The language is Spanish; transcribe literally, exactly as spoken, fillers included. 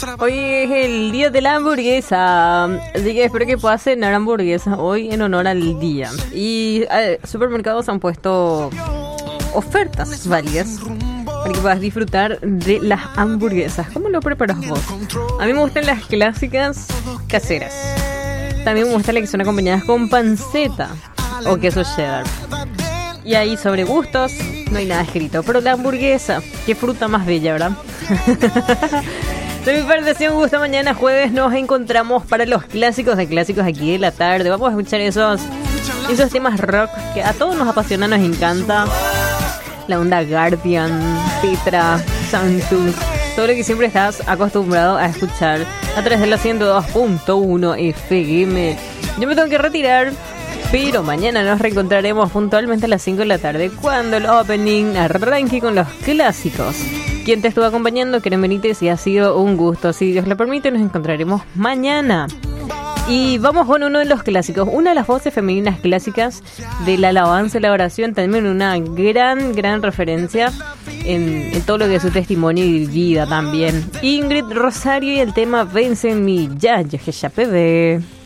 Hoy es el día de la hamburguesa, así que espero que puedas cenar hamburguesa hoy en honor al día. Y eh, supermercados han puesto ofertas válidas para que puedas disfrutar de las hamburguesas. ¿Cómo lo preparas vos? A mí me gustan las clásicas caseras. También me gustan las que son acompañadas con panceta o queso cheddar. Y ahí sobre gustos no hay nada escrito. Pero la hamburguesa, qué fruta más bella, ¿verdad? De mi parte, si un gusto, mañana jueves nos encontramos para los clásicos de clásicos aquí de la tarde. Vamos a escuchar esos, esos temas rock que a todos nos apasiona, nos encanta. La onda Guardian, Petra, Santos, todo lo que siempre estás acostumbrado a escuchar a través de la ciento dos punto uno F M. Yo me tengo que retirar, pero mañana nos reencontraremos puntualmente a las cinco de la tarde cuando el opening arranque con los clásicos. Quien te estuvo acompañando, Keren Benítez, y ha sido un gusto. Si Dios lo permite, nos encontraremos mañana. Y vamos con uno de los clásicos, una de las voces femeninas clásicas de la alabanza y la oración, también una gran, gran referencia en, en todo lo que es su testimonio y vida también. Ingrid Rosario y el tema Vence en mí, ya, yo que ya pevé.